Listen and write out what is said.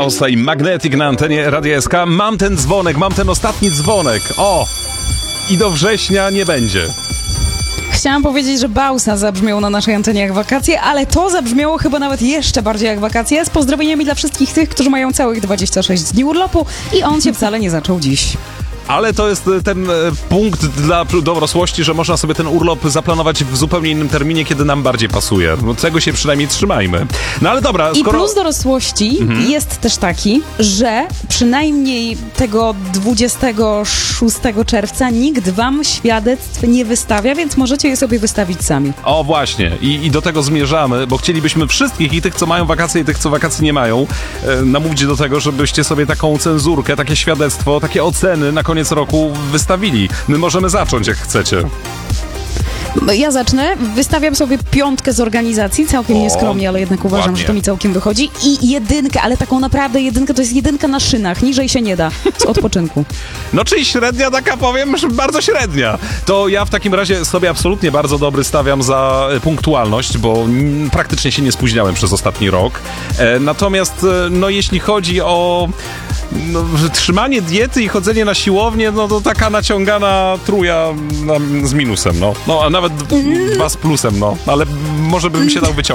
Bausa i Magnetic na antenie Radia SK. Mam ten dzwonek, mam ten ostatni dzwonek. O! I do września nie będzie. Chciałam powiedzieć, że Bausa zabrzmiał na naszej antenie jak wakacje, ale to zabrzmiało chyba nawet jeszcze bardziej jak wakacje. Z pozdrowieniami dla wszystkich tych, którzy mają całych 26 dni urlopu i on się wcale nie zaczął dziś. Ale to jest ten punkt dla dorosłości, że można sobie ten urlop zaplanować w zupełnie innym terminie, kiedy nam bardziej pasuje. No, tego się przynajmniej trzymajmy. No ale dobra, I plus dorosłości jest też taki, że przynajmniej tego 26 czerwca nikt wam świadectw nie wystawia, więc możecie je sobie wystawić sami. O właśnie, i do tego zmierzamy, bo chcielibyśmy wszystkich, i tych, co mają wakacje, i tych, co wakacji nie mają, namówić do tego, żebyście sobie taką cenzurkę, takie świadectwo, takie oceny na koniec roku wystawili. My możemy zacząć, jak chcecie. Ja zacznę. Wystawiam sobie 5 z organizacji, całkiem nieskromnie, ale jednak uważam, ładnie. że to mi całkiem wychodzi. I 1, ale taką naprawdę 1, to jest 1 na szynach, niżej się nie da, z odpoczynku. No czyli średnia taka, powiem, że bardzo średnia. To ja w takim razie sobie absolutnie bardzo dobry stawiam za punktualność, bo praktycznie się nie spóźniałem przez ostatni rok. Natomiast, no jeśli chodzi o trzymanie diety i chodzenie na siłownię, no to taka naciągana truja z minusem, no a nawet 2 z plusem, no, ale może bym się dał wyciągnąć.